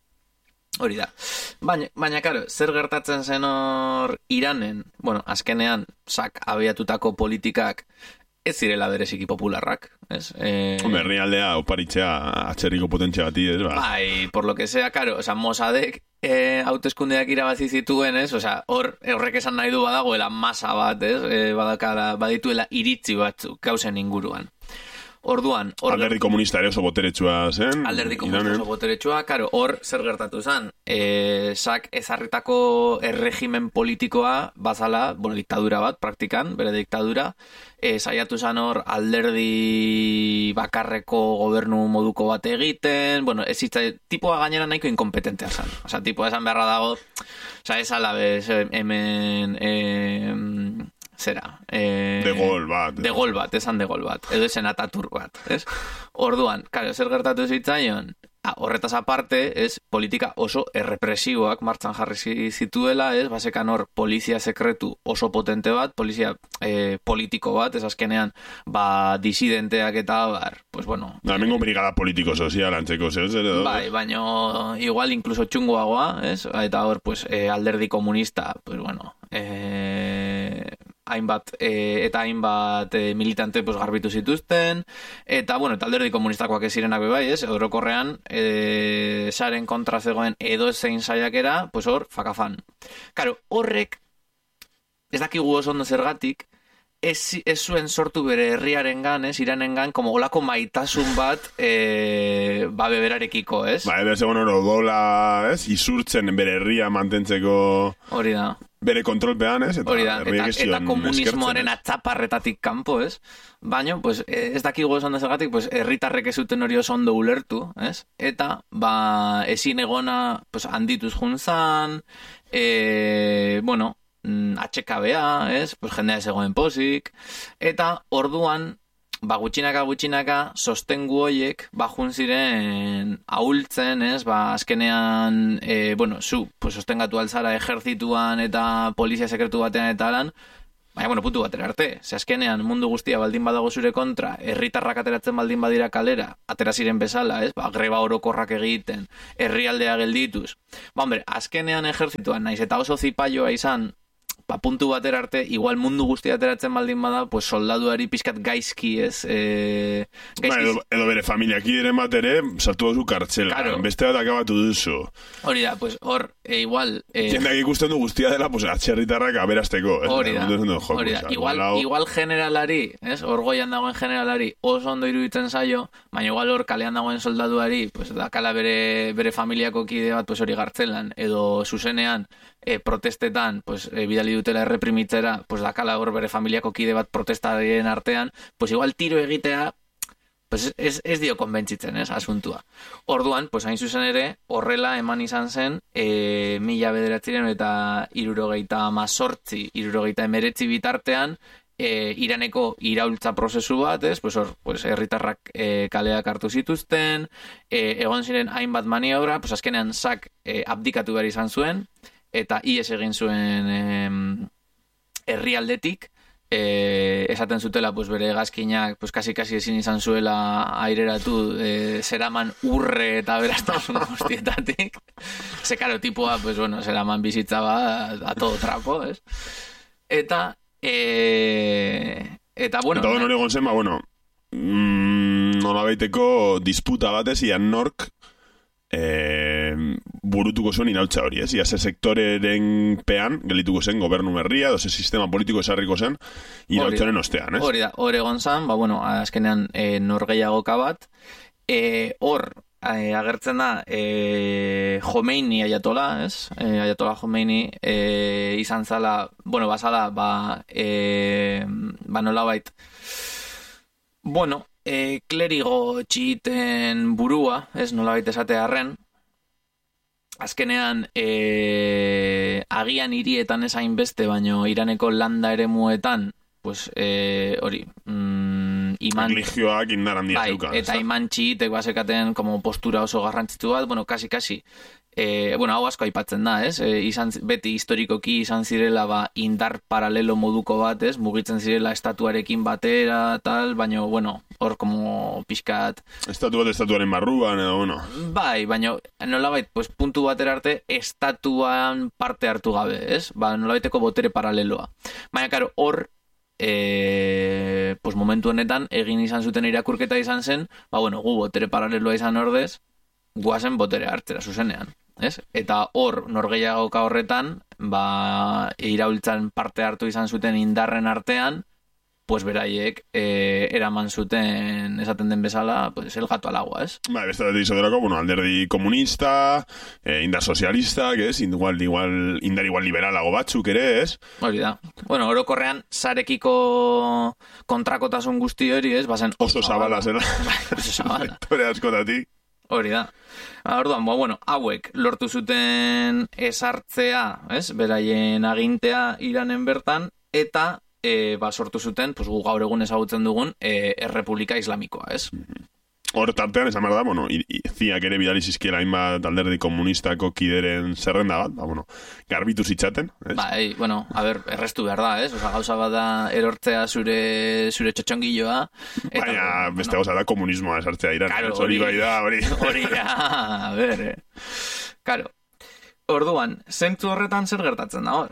Hori da. Baina, baina, karo, zer gertatzen zen hor Iranen, bueno, azkenean, sak abiatutako politikak, ez zirela bereziki popularrak, ez? Eh... Hombre, herrialdea oparitzea atzerriko potentzia bati, ez, ba? Bai, por lo que sea, karo, oza, Mossadegh eh, hauteskundeak irabazi zituen, ez? Oza, hor, horrek esan nahi du badagoela masa bat, ez? Eh, badakara, badituela iritzi batzuk, gauzen inguruan. Orduan, hor... Alderdi komunista ere oso boteretsua zen. Alderdi komunista oso boteretsua, karo, hor zer gertatu zen. E, sak ezarritako erregimen politikoa bazala, bueno, diktadura bat, praktikan, bere diktadura, e, saiatu zen hor alderdi bakarreko gobernu moduko bat egiten, bueno, ez itza, tipoa gainera nahiko inkompetentea zen. Osa, tipoa esan beharra dago, osa, ez alabez, hemen... E, zera eh, de gol bat de gol bat, esan de gol bat edo esen Ataturk bat, ez? Orduan, karo, zer gertatu zitzaion ah, horretaz aparte, ez, politika oso errepresiboak martxan jarri zituela, ez, basekan hor polizia sekretu oso potente bat, polizia eh, politiko bat, ez azkenean ba, disidenteak eta bar, pues bueno da, mengo brigada politiko sozial antzeko zer, zer edo bai, baino igual incluso txungoagoa, ez, eta hor pues, eh, alderdi komunista, pues bueno eh, hainbat e, eta hainbat e, militante pues, garbitu zituzten, eta bueno, eta alderdi komunistakoak ez zirenak bebai, ez, orokorrean e, saren kontra zegoen edo zein saiakera, pues hor, fakafan. Karo, horrek ez dakigu oso ondo zergatik, ez, ez zuen sortu bere herriaren gan, ez, Iranen gan, como olako maitasun bat, e, ba, beberarekiko, ez? Ba, edo segon oro dola, ez, isurtzen bere herria mantentzeko... Hori da. Bere kontrolpean, ez? Eta, hori da, eta, eta komunismoaren eskertzen, atzaparretatik kanpo, ez? Baina, pues, ez dakigu esan dezegatik, pues, herritarrek ez zuten hori oso ondo ulertu, ez? Eta, ba, ezin egona, pues, handituz juntzan, e, bueno, H K B A, ez? Pues, jendea ez egoen posik, eta orduan, ba, gutxinaka gutxinaka sostengu hoiek bajun ziren ahultzen, ez? Ba, azkenean, e, bueno, zu, pues, sostengatu alzara ejerzituan eta polizia sekretu batean eta alan, baina, bueno, putu batera arte. Ze azkenean mundu guztia baldin badago zure kontra, herritarrak ateratzen baldin badira kalera, atera ziren bezala, ez? Ba, greba orokorrak egiten, herrialdea geldituz. Ba, hombre, azkenean ejerzituan, naiz eta oso zipaioa izan, ba, puntu batera arte, igual mundu guztia ateratzen baldin bada, pues soldaduari pizkat gaizki, ez? E, gaizki... Ba, edo, edo bere familiaki ere bat ere, sartu duzu kartzela. Claro. Beste bat akabatu duzu. Hori da, pues hor, e, igual... E... Jendak ikusten du guztia dela, pues, atxerritarrak aberazteko, ez? Hori da, hori da. Igual, lau... igual generalari, ez? Hor goian dagoen generalari oso ondo iruditzen zaio, baina igual hor kalean dagoen soldaduari, pues, dakala bere, bere familiako kide bat, pues, hori gartzelan, edo zuzenean, e, protestetan, pues, e, bidali dutela erreprimitzera, pues, dakala hor bere familiako kide bat protestaren artean, pues, igual tiro egitea, pues, ez, ez dio konbentzitzen, ez, asuntua. Orduan, pues, hain zuzen ere, horrela eman izan zen, e, mila bederatziren eta irurogeita mazortzi, irurogeita emeretzi bitartean, E, Iraneko iraultza prozesu bat, ez? Pues hor, pues herritarrak e, kaleak hartu zituzten, e, egon ziren hainbat maniobra, pues azkenean sak e, abdikatu behar izan zuen, eta ies egin zuen e, herrialdetik, e, esaten zutela, pues bere hegazkinak, pues kasi-kasi ezin izan zuela aireratu, e, zeraman urre eta beraztasun guztietatik. Ze, karo, tipua, pues bueno, zeraman bizitza ba, a todo trapo, ez? Eta, E... eta bueno, eta hori egon zen, ba, bueno, mm, nola baiteko disputa batez, ian nork e, burutuko zuen iraultza hori, ez? Ia ze sektoreren pean gelituko zen gobernu berria, doze sistema politiko esarriko zen iraultzaren ostean, ez? Hori da, hori egon zen, ba, bueno, azkenean e, norgehiagoka bat, e, hor E, agertzen da e, Khomeini ayatola, ez? E, ayatola Khomeini e, izan zala, bueno, bazala, ba, e, ba nolabait, bueno, e, klerigo txiten burua, ez, nolabait esate harren, azkenean e, agian hirietan ez hainbeste, baino Iraneko landa eremuetan, pues, e, hori, mm, iman... Religioak indar handia bai, zeukan. Eta iman txitek basekaten como postura oso garrantzitsu bat, bueno, kasi-kasi, e, bueno, hau asko aipatzen da, ez? E, izan, beti historikoki izan zirela ba, indar paralelo moduko bat, ez? Mugitzen zirela estatuarekin batera, tal, baina, bueno, hor como pixkat... Estatu bat estatuaren barruan, edo, bueno... Bai, baina, nolabait, pues, puntu batera arte, estatuan parte hartu gabe, ez? Ba, nolabaiteko botere paraleloa. Baina, karo, hor... E, pues momentu honetan egin izan zuten irakurketa izan zen, ba bueno, gu botere paraleloa izan ordez, guazen botere hartzera zuzenean, ez? Eta hor norgehiagoka horretan, ba iraultzan parte hartu izan zuten indarren artean, pues beraiek e, eraman zuten esaten den bezala, pues el gato al agua, ez? Ba, beste dut izoterako, bueno, alderdi komunista, eh, indar sozialista, ez? Igual, igual, indar igual liberalago batzuk ere, ez? Hori da. Bueno, orokorrean, sarekiko kontrakotasun guzti hori, ez? Bazen oso zabala, zera. Oso zabala. Sektore askotatik. Hori da. Orduan, ba, bueno, hauek lortu zuten esartzea, ez? Beraien agintea Iranen bertan, eta E, ba, sortu zuten, pues, gu gaur egun ezagutzen dugun e, Errepublika Islamikoa, ez? Hor tartean, esan behar da, bueno, ziak ere bidali zizkiela hainbat alderdi komunistako kideren zerrenda bat, ba, bueno, garbitu zitzaten, ez? Bai, bueno, a ber, errestu behar da, ez? Osa, gauza bat da erortzea zure, zure txotxongilloa. Eta, baina, bueno, beste gauza da komunismoa esartzea iran, claro, hori bai da, hori. Hori da, a ber, eh? Claro, orduan, zentzu horretan zer gertatzen da hor?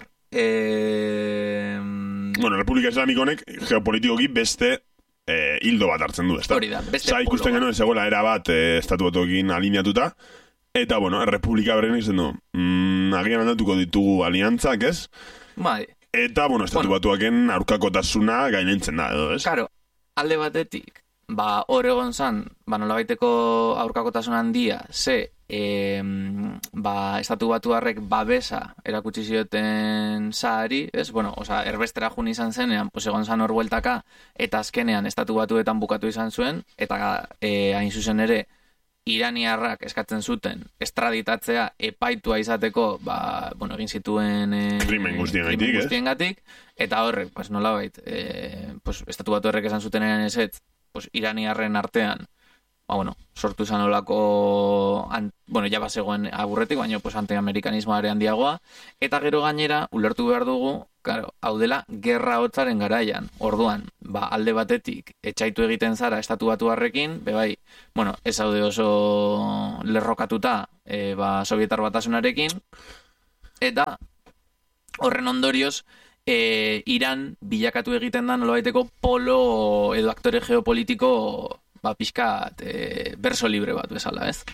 Eh... Bueno, Republika Islamiko honek geopolitikoki beste eh, hildo bat hartzen du, ezta? Hori da, beste Za, ikusten genuen zegoela era bat eh, estatu batokin alineatuta, eta, bueno, Republika berrenik zen du, mm, agian aldatuko ditugu aliantzak, ez? Bai. eta, bueno, estatu bueno, batuaken aurkakotasuna gainentzen da, edo, ez? Karo, alde batetik, ba, hor egon zan, ba, nolabaiteko aurkakotasun handia, ze, e, ba, estatu batuarrek babesa erakutsi zioten zahari, ez? Bueno, oza, erbestera jun izan zenean, pues egon zan hor bueltaka, eta azkenean estatu batuetan bukatu izan zuen, eta e, hain zuzen ere, iraniarrak eskatzen zuten estraditatzea epaitua izateko, ba, bueno, egin zituen e, krimen guztiengatik, eta horrek, pues nolabait, e, pues estatu batuarrek esan zuten eran ezetz, pues iraniarren artean, ba, bueno, sortu zan olako, an, bueno, ja bazegoen aburretik, baina pues antiamerikanismoare handiagoa, eta gero gainera, ulertu behar dugu, claro, hau dela, gerra hotzaren garaian, orduan, ba, alde batetik, etxaitu egiten zara estatu batuarrekin, bebai, bueno, ez haude oso lerrokatuta, e, ba, Sovietar Batasunarekin, eta horren ondorioz, e, Iran bilakatu egiten da nolabaiteko polo edo aktore geopolitiko ba, pixkat e, berso libre bat bezala, ez?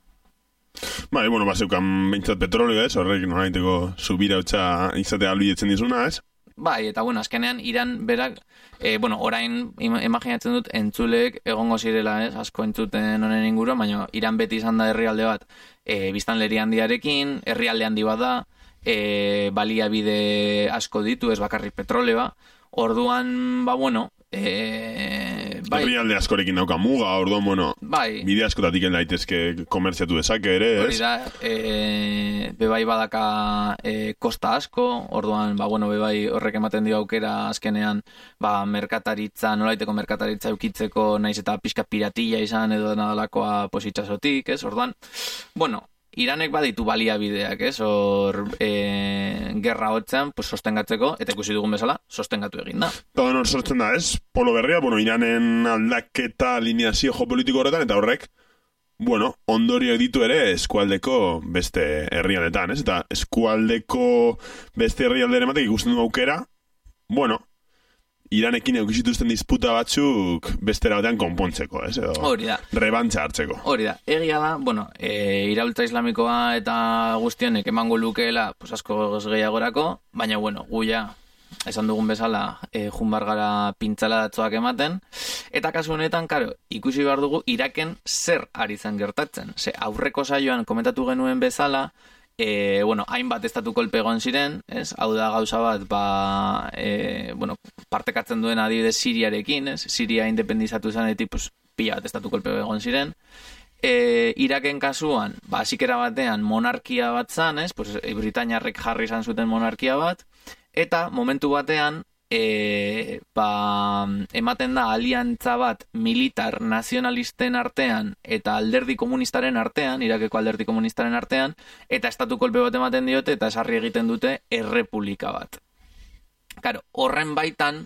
Bai, bueno, ba, zeukan behintzat petrolio, ez? Horrek nolabaiteko subira hotza izatea albidetzen dizuna, ez? Bai, eta bueno, azkenean Iran berak, e, bueno, orain imaginatzen dut entzuleek egongo zirela, ez? Asko entzuten honen inguru, baina Iran beti izan da herrialde bat, e, biztanleri handiarekin, herrialde handi bat da, e, baliabide asko ditu, ez bakarrik petroleoa. Orduan, ba, bueno, e, bai. Herrialde askorekin dauka muga, orduan, bueno, bai. Bide askotatik daitezke komertziatu dezake ere, ez? Hori da, e, bebai badaka e, kosta asko, orduan, ba, bueno, bebai horrek ematen dio aukera azkenean, ba, merkataritza, nolaiteko merkataritza eukitzeko, naiz eta pixka piratilla izan edo nadalakoa positxasotik, ez? Orduan, bueno, Iranek baditu baliabideak, ez? Hor, e, gerra hotzean, pues, sostengatzeko, eta ikusi dugun bezala, sostengatu egin da. Eta hor sortzen da, ez? Polo berria, bueno, Iranen aldaketa alineazio geopolitiko horretan, eta horrek, bueno, ondorioak ditu ere eskualdeko beste herrialdetan, ez? Eta eskualdeko beste herrialderen batek ikusten du aukera, bueno, Iranekin eukizituzten disputa batzuk bestera batean konpontzeko, ez? Edo hori da. Rebantza hartzeko. Hori da. Egia da, bueno, e, iraultza islamikoa eta guztionek emango lukeela, pues asko gehiagorako, baina, bueno, guia, esan dugun bezala, e, junbar gara pintzala datzoak ematen, eta kasu honetan, karo, ikusi behar dugu, Iraken zer ari zen gertatzen. Ze, aurreko saioan komentatu genuen bezala, E, bueno, hainbat estatu kolpe egon ziren, ez? Hau da gauza bat, ba, e, bueno, partekatzen duen adibidez Siriarekin, ez? Siria independizatu zanetik, pues, pila bat estatu kolpe egon ziren. E, Iraken kasuan, ba, zikera batean monarkia bat zan, ez? Pues, e, Britainiarrek jarri izan zuten monarkia bat, eta momentu batean, E, ba, ematen da aliantza bat militar nazionalisten artean eta alderdi komunistaren artean, Irakeko alderdi komunistaren artean, eta estatu kolpe bat ematen diote eta esarri egiten dute errepublika bat. Karo, horren baitan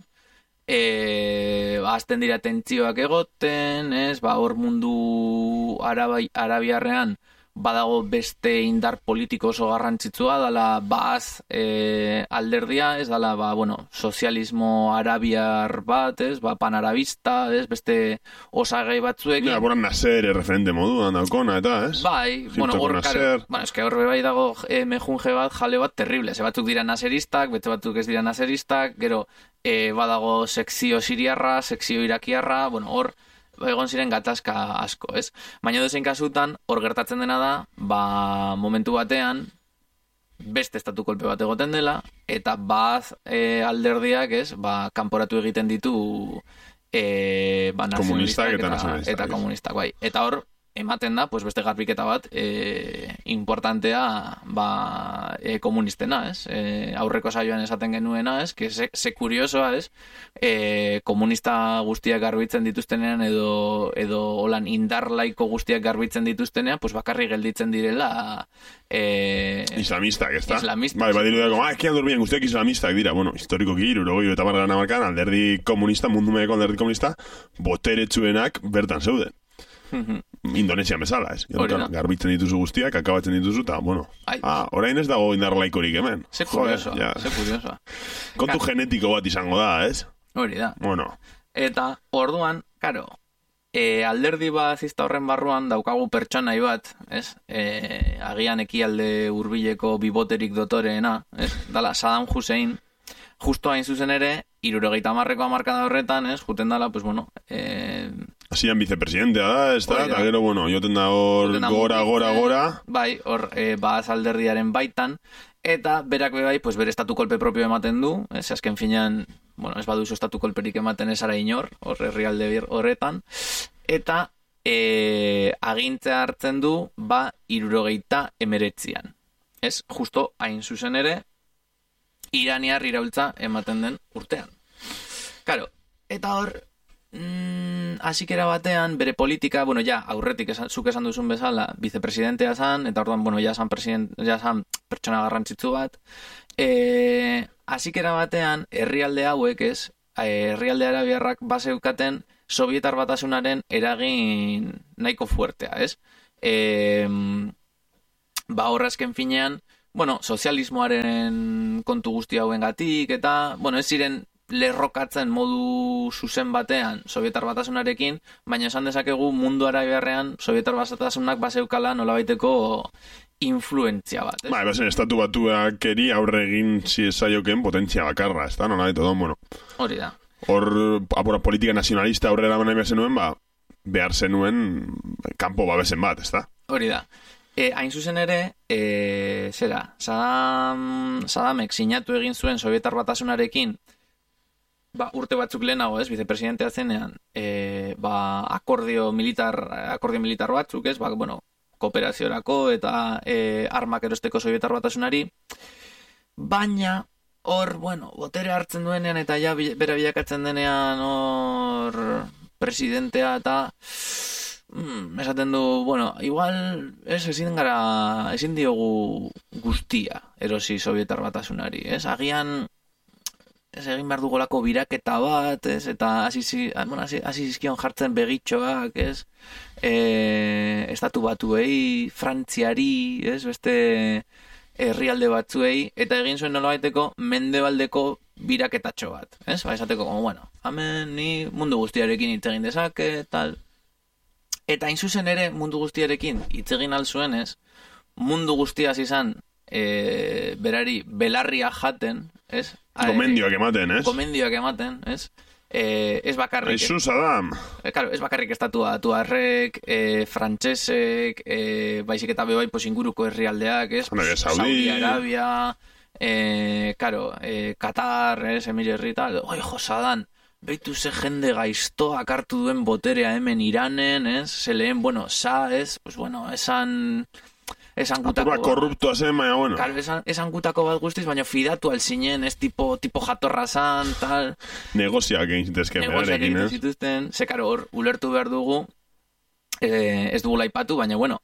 e, ba, azten dira tentzioak egoten, ez, ba, hor mundu arabai, arabiarrean badago beste indar politiko oso garrantzitsua, dala Baaz e, alderdia, ez dala, ba, bueno, sozialismo arabiar bat, ez, ba, panarabista, ez, beste osagai batzuekin. Ja, boran Nasser referente moduan daukona, eta, ez? Bai, bueno, hor, kare, bueno, eske hor bai dago e, mejunje bat, jale bat, terrible, ze batzuk dira naseristak, beste batzuk ez dira naseristak, gero, e, badago sekzio siriarra, sekzio irakiarra, bueno, hor, egon ziren gatazka asko, ez? Baina dozein kasutan, hor gertatzen dena da, ba, momentu batean, beste estatu kolpe bat egoten dela, eta Baaz e, alderdiak, ez, ba, kanporatu egiten ditu e, ba, komunistak eta, eta, eta komunistak, bai. Eta hor, ematen da, pues beste garbiketa bat, e, importantea, ba, e, komunistena, ez? E, aurreko saioan esaten genuena, ez? Que se, se kuriosoa, ez? E, komunista guztiak garbitzen dituztenean, edo, edo holan indar laiko guztiak garbitzen dituztenean, pues bakarri gelditzen direla e, islamistak, ez da? Islamistak. Bai, badiru dago, ah, ekian durbien guztiak islamistak dira, bueno, historiko giro, rogoi eta margana markan, alderdi komunista, mundu medeko alderdi komunista, boteretsuenak bertan zeuden. Indonesian bezala, ez? Gero, garbitzen dituzu guztiak, akabatzen dituzu, eta, bueno, Ai. ah, orain ez dago indar laikorik hemen. Ze kuriosoa, ja. ze kuriosoa. Kontu Ka... genetiko bat izango da, ez? Hori da. Bueno. Eta, orduan, karo, e, alderdi bazizta horren barruan daukagu pertsonai bat, ez? E, agian ekialde hurbileko biboterik dotoreena, ez? Dala, Saddam Hussein, justo hain zuzen ere, hirurogeita hamarreko hamarkada horretan, ez, juten dala, pues bueno, eh, Hasian vicepresidentea da, ez da, eta gero, bueno, joten da hor gora, gora, gora. Bai, hor, e, Baaz alderdiaren baitan, eta berak bai, pues bere estatu kolpe propio ematen du, ez, azken finean, bueno, ez baduzu estatu kolperik ematen ez ara inor, hor herrialde horretan, eta e, agintzea hartzen du, ba, hirurogeita emeretzian. Ez, justo hain zuzen ere, iraniar iraultza ematen den urtean. Karo, eta hor, Mm, hasikera batean, bere politika, bueno, ja, aurretik esan, zuk esan duzun bezala, vicepresidentea zan, eta orduan, bueno, ja zan, ja zan pertsona garrantzitsu bat. E, hasikera batean, herrialde hauek ez, herrialde arabiarrak baseukaten Sovietar Batasunaren eragin nahiko fuertea, ez? E, ba, horrazken finean, bueno, sozialismoaren kontu guzti hauengatik, eta, bueno, ez ziren lerrokatzen modu zuzen batean Sovietar Batasunarekin, baina esan dezakegu mundu arabiarrean Sovietar Batasunak baseukala nolabaiteko influentzia bat. Ba, ebazen, estatu batuak eri aurre egin ziezaioken potentzia bakarra, ez da, nolabait, edo, bueno. Hori da. Hor, apura politika nazionalista aurrera manai behar zenuen, ba, behar zenuen kanpo babesen bat, ez da. Hori da. E, hain zuzen ere, e, zera, Saddam, Saddamek sinatu egin zuen Sovietar Batasunarekin ba, urte batzuk lehenago, ez, vicepresidentea zenean, e, ba, akordio militar, akordio militar batzuk, ez, ba, bueno, kooperaziorako eta e, armak erosteko Sovietar Batasunari, baina, hor, bueno, botere hartzen duenean eta ja bera bilakatzen denean hor presidentea eta mm, esaten du, bueno, igual, ez, ezin gara, ezin diogu guztia erosi Sovietar Batasunari, ez, agian ez egin behar dugolako biraketa bat, ez, eta hasi bueno, zizkion jartzen begitxoak, ez, e, estatu batuei, Frantziari, ez, beste herrialde batzuei, eta egin zuen nolabaiteko mendebaldeko biraketatxo bat, ez, ba, esateko, como, bueno, hemen ni mundu guztiarekin hitz egin dezake, tal, eta hain zuzen ere mundu guztiarekin hitz egin alzuen, ez, mundu guztiaz izan, e, berari belarria jaten, ez, Gomendioak ematen, ez? Gomendioak ematen, ez? Eh, ez bakarrik... Aizu, Saddam! Eh, claro, ez bakarrik estatua tuarrek, eh, frantsesek, eh, baizik eta bebai pues, inguruko herrialdeak, ez? Pues, Saudi... Saudi Arabia, eh, claro, eh, Qatar, ez? Emirerri tal. Oi, jo, Saddam, behitu ze jende gaiztoak hartu duen boterea hemen Iranen, ez? Se lehen, bueno, sa, ez? Pues bueno, esan... Esan gutako... Apura korruptua zen, baina, bueno. Claro, esan, esan gutako bat guztiz, baina fidatu alzinen, ez tipo, tipo jatorra zan, tal... Negoziak egin zitezken. Negoziak egin zituzten, ze, karo, hor, ulertu behar dugu, eh, ez dugu laipatu, baina, bueno,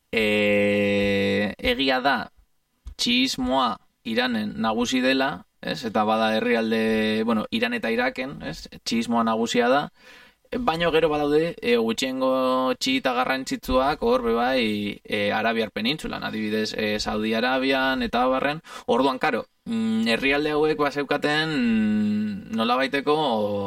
eh, egia da, txismoa Iranen nagusi dela, ez, eta bada herrialde, bueno, Iran eta Iraken, ez, txismoa nagusia da, baino gero badaude e, gutxiengo txita garrantzitsuak hor bebai e, Arabiar penintzulan, adibidez e, Saudi Arabian eta barren, orduan karo, mm, herrialde hauek baseukaten mm, nolabaiteko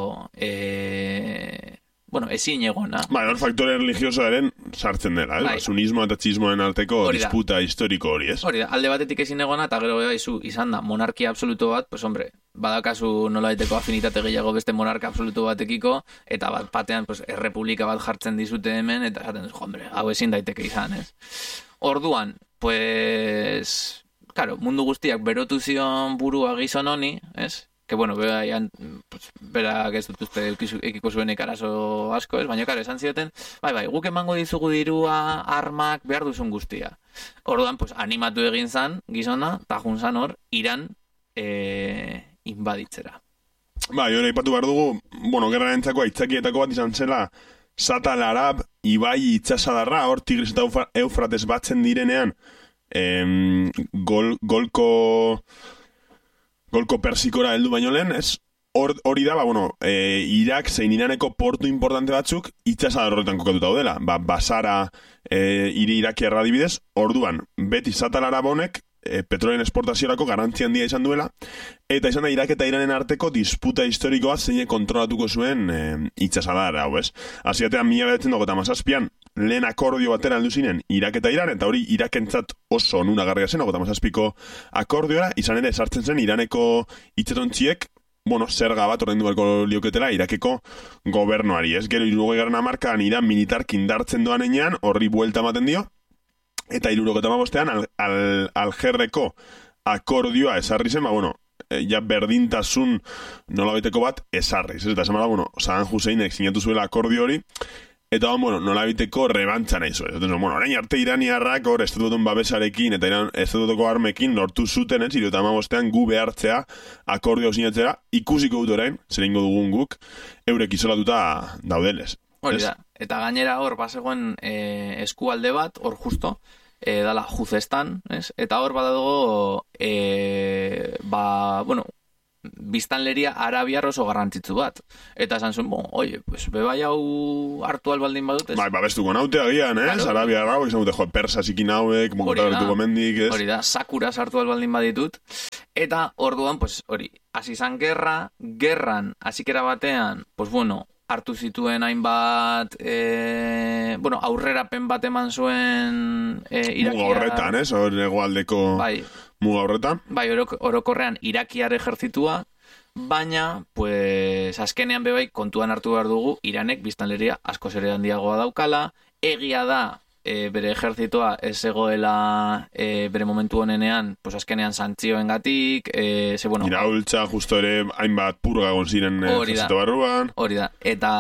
e, bueno, ezin egona. Ba, hor faktore religiosoaren sartzen dela, eh? Ba, sunismo eta txismoen arteko disputa historiko hori, ez? Hori da, alde batetik ezin egona, eta gero bebai zu izan da monarkia absoluto bat, pues hombre, badakazu nolabaiteko afinitate gehiago beste monarka absolutu batekiko, eta bat batean pues, errepublika bat jartzen dizute hemen, eta esaten duzu, hombre, hau ezin daiteke izan, ez? Orduan, pues, claro, mundu guztiak berotu zion burua gizon honi, ez? Que bueno, bera, ya, pues, bera ez dut uste ekiko zuen ikarazo asko, ez? Baina, karo, esan zioten, bai, bai, guk emango dizugu dirua, armak, behar duzun guztia. Orduan, pues, animatu egin zan, gizona, eta junzan hor, Iran, eh, inbaditzera. Ba, jo aipatu behar dugu, bueno, gerraren entzako aitzakietako bat izan zela, Sata al-Arab, Ibai itxasadarra, hor Tigris eta Eufrates batzen direnean, em, gol, golko... Golko persikora heldu baino lehen, ez? Hori da, ba, bueno, e, Irak zein Iraneko portu importante batzuk itxasadar horretan kokatuta daudela. Ba, Basara, e, hiri irakiarra adibidez, orduan, beti Sata al-Arab honek e, petrolien esportaziorako garrantzia handia izan duela, eta izan da Irak eta Iranen arteko disputa historikoa zein kontrolatuko zuen e, itxasadar hau, ez? Asiatean mila behatzen dago eta mazazpian, lehen akordio batera heldu zinen Irak eta Iran, eta hori Irakentzat oso onunagarria zen, eta mazazpiko akordiora, izan ere sartzen zen Iraneko itxetontziek, bueno, zerga bat ordaindu beharko lioketela Irakeko gobernuari, ez? Gero hirurogegarren hamarkadan Iran militarki indartzen doan enean, horri buelta ematen dio, eta hirurogeita hamabostean al, al, Algerreko akordioa esarri zen, ba, bueno, e, ja berdintasun nolabaiteko bat esarriz, ez? Eta esan bada, bueno, Saddam Husseinek sinatu zuela akordio hori, eta, bueno, nolabiteko rebantza nahi zuen. Eta, bueno, orain arte iraniarrak hor estatutun babesarekin eta iran estatutoko armekin lortu zuten, ez, hirurogeita hamabostean gu behartzea akordio sinatzera, ikusiko dut orain, zer egingo dugun guk, eurek isolatuta daudenez. Hori da, eta gainera hor, bazegoen e, eskualde bat, hor justo, e, dala Juzestan, ez? Eta hor badago, e, ba, bueno, biztanleria arabiar oso garrantzitsu bat. Eta esan zuen, bon, oie, pues, bebai hau hartu albaldin badut, ez? Bai, babestuko naute agian, ez? Claro. Arabiar hau, esan dute, jo, persasikin hauek, mokotabertuko mendik, ez? Hori da, sakuras hartu albaldin baditut. Eta orduan, pues, hori, hasi izan gerra, gerran, hasikera batean, pues, bueno, hartu zituen hainbat, e, bueno, aurrerapen bat eman zuen e, Irakia... Muga horretan, ez? Hor egoaldeko bai, muga horretan. Bai, orok, orokorrean Irakiar ejertzitua, baina, pues, azkenean bebai kontuan hartu behar dugu, Iranek biztanleria asko zere handiagoa daukala, egia da, e, bere ejertzitoa ez egoela e, bere momentu honenean, pues azkenean santzioengatik, e, ze bueno... Iraultza, justo ere, hainbat purga egon ziren ejertzito barruan. Hori da, eta,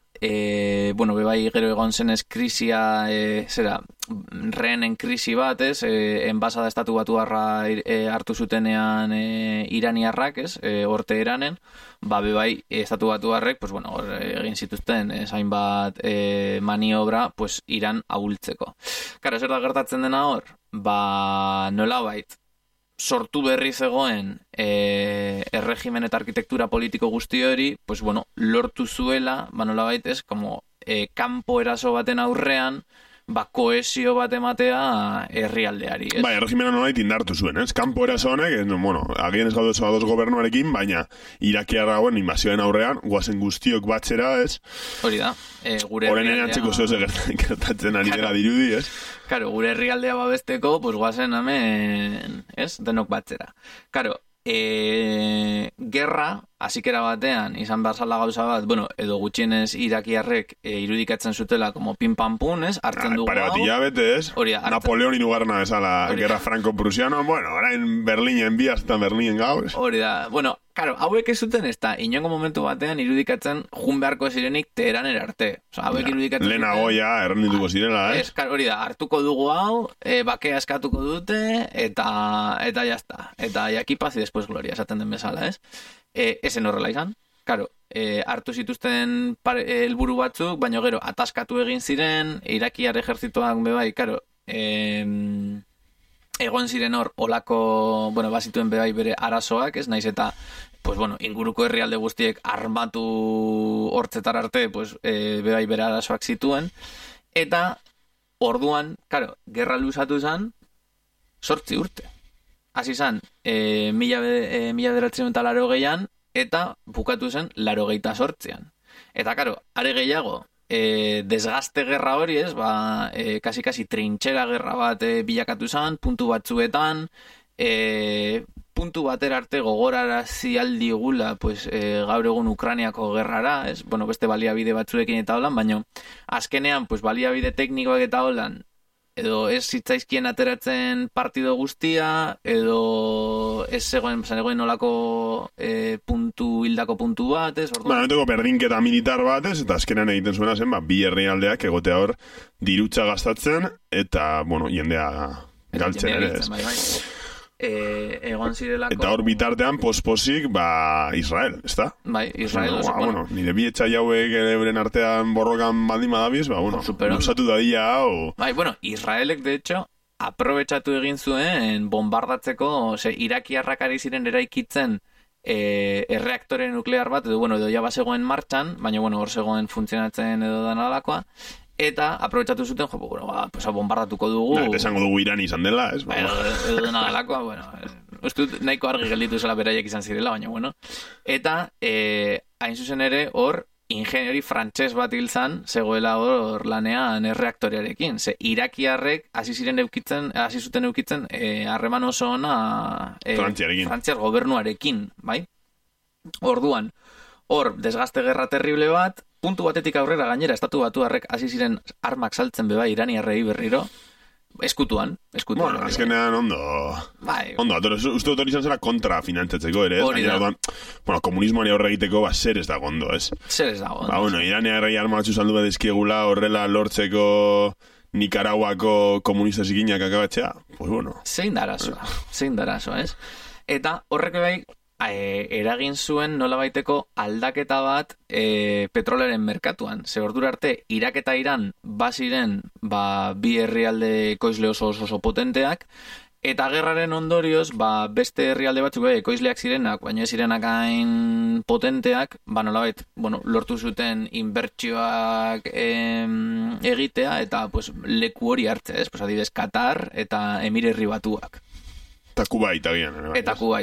e, bueno, bebai gero egon zenez krisia, e, zera, rehenen krisi bat, ez, e, enbasada estatu batuarra e, hartu zutenean e, iraniarrak, ez, e, orte eranen, ba, bebai, estatu batuarrek, pues, bueno, or, egin zituzten, ez, hainbat e, maniobra, pues, Iran ahultzeko. Karo, zer da gertatzen dena hor? Ba, nolabait, sortu berri zegoen e, erregimen eta arkitektura politiko guzti hori, pues, bueno, lortu zuela, ba, nolabait, ez, como, e, kanpo eraso baten aurrean, ba, koesio bat ematea herrialdeari, ez? Bai, erregimena nolait indartu zuen, ez? Kanpo eraso honek, bueno, agien ez gaudu esabadoz gobernuarekin, baina irakiarra hauen inbazioen aurrean, guazen guztiok batzera, ez? Hori da, e, gure herrialdea... Horen antzeko zehose gertatzen ari dela dirudi, ez? Karo, gure herrialdea babesteko, pues guazen hemen, ez? Denok batzera. Karo, e, gerra, hasikera batean, izan behar zala gauza bat, bueno, edo gutxienez irakiarrek e, irudikatzen zutela como pin-pam-pun, ez? Hartzen dugu hau. Pare bat hilabete, ez? Napoleon inugarna bezala, gerra franco-prusiano, bueno, orain Berlinen bi hasta Berlinen gau, ez? Hori da, bueno, karo, hauek ez zuten ez da, inongo momentu batean irudikatzen jun beharko zirenik Teheranen arte. Osa, hauek ja, irudikatzen zuten... Lehenago ja, errendituko zirela, ez? Ez, karo, hori da, hartuko dugu hau, e, bakea eskatuko dute, eta, eta jazta. Eta jakipaz y después gloria, esaten den bezala, ez? E, esen horrela izan, karo, e, hartu zituzten helburu batzuk, baina gero, ataskatu egin ziren, irakiar ejertzitoak bebai, karo, e, egon ziren hor, olako, bueno, bazituen bebai bere arazoak, ez naiz eta, pues bueno, inguruko herrialde guztiek armatu hortzetar arte, pues, e, bebai bere arazoak zituen, eta orduan, karo, gerra luzatu zan, sortzi urte. Hasi zan, e, mila, e, mila beratzen eta laro gehian, eta bukatu zen laro gehieta sortzean. Eta, karo, are gehiago, e, desgaste gerra hori, ez, ba, e, kasi-kasi trintxera gerra bat e, bilakatu zen, puntu batzuetan, e, puntu batera arte gogorarazi aldigula, pues, e, gaur egun Ukrainiako gerrara, ez, bueno, beste baliabide batzuekin eta holan, baina azkenean, pues, baliabide teknikoak eta holan, edo ez zitzaizkien ateratzen partido guztia, edo ez zegoen, zegoen nolako e, puntu, hildako puntu bat, ez? Ba, nolako berdinketa militar bat, ez? Eta azkenean egiten zuena zen, ba, bi herrialdeak egotea hor dirutza gastatzen, eta, bueno, jendea galtzen ere, ez? Bai, bai. E, egon zirelako... Eta hor bitartean, posposik, ba, Israel, ez da? Bai, Israel. Ba, bueno, nire bi etxai hauek euren artean borrokan baldin badabiz, ba, bueno, luzatu dadia, o... Bai, bueno, Israelek, de hecho, aprobetxatu egin zuen bombardatzeko, ose, irakiarrak ari ziren eraikitzen e, erreaktore nuklear bat, edo, bueno, edo ja bazegoen martxan, baina, bueno, hor zegoen funtzionatzen edo danalakoa, eta aprobetxatu zuten, jo, bueno, ba, pues, bombardatuko dugu. Na, eta esango dugu Iran izan dela, ez? Edo, edo dena delakoa, bueno, uste dut nahiko argi gelditu zela beraiek izan zirela, baina, bueno. Eta, eh, hain zuzen ere, hor, ingenieri frantses bat hil zan, zegoela hor lanean erreaktorearekin. Ze irakiarrek hasi ziren eukitzen, hasi zuten eukitzen harreman oso ona eh, Frantziarekin. Frantziar gobernuarekin, bai? Orduan, hor desgaste gerra terrible bat, puntu batetik aurrera gainera estatu batuarrek hasi ziren armak saltzen beba iraniarrei berriro, eskutuan, eskutuan. Bueno, azkenean ondo... Bai. Ondo, atore, uste dut hori izan zera kontra finantzatzeko ere, ez? Hori da. Orduan, bueno, komunismoari aurre egiteko, ba, zer ez dago ondo, ez? Zer ez dago ondo. Ba, bueno, Irania errei arma batzu saldu badizkiegula, horrela lortzeko Nikaraguako komunista zikinak akabatzea, pues bueno. Zein darazoa, zein darazoa, ez? Eta horrek bai, e, eragin zuen nolabaiteko aldaketa bat e, petroleren merkatuan. Ze ordura arte, Irak eta Iran baziren ba, bi herrialde ekoizle oso oso, oso potenteak, eta gerraren ondorioz, ba, beste herrialde batzuk bai, ekoizleak zirenak, baina ez zirenak hain potenteak, ba, nolabait, bueno, lortu zuten inbertsioak em, egitea, eta pues, leku hori hartzea, ez? Pues, adibidez, Qatar eta Emirerri Batuak. Eta Kuwait agian. Eta Kuwait.